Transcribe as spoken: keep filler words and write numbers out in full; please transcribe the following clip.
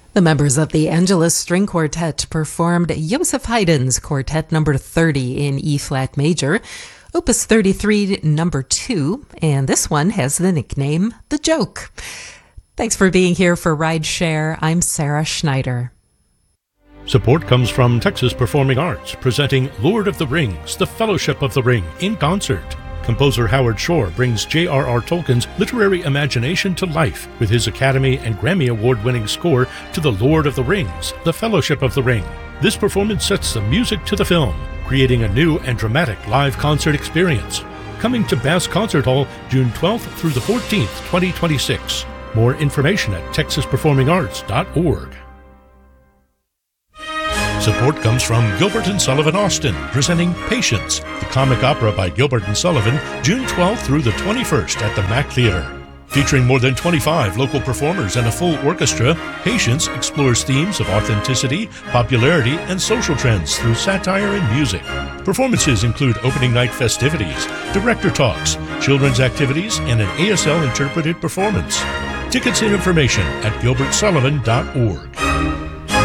The members of the Angelus String Quartet performed Joseph Haydn's Quartet number thirty in E-flat major, Opus thirty-three number two, and this one has the nickname The Joke. Thanks for being here for Ride Share. I'm Sarah Schneider. Support comes from Texas Performing Arts, presenting Lord of the Rings, The Fellowship of the Ring, in concert. Composer Howard Shore brings J R R Tolkien's literary imagination to life with his Academy and Grammy Award-winning score to The Lord of the Rings, The Fellowship of the Ring. This performance sets the music to the film, creating a new and dramatic live concert experience. Coming to Bass Concert Hall June twelfth through the fourteenth, twenty twenty-six. More information at texas performing arts dot org. Support comes from Gilbert and Sullivan Austin, presenting Patience, the comic opera by Gilbert and Sullivan, June twelfth through the twenty-first at the Mac Theater. Featuring more than twenty-five local performers and a full orchestra, Patience explores themes of authenticity, popularity, and social trends through satire and music. Performances include opening night festivities, director talks, children's activities, and an A S L interpreted performance. Tickets and information at gilbert sullivan dot org.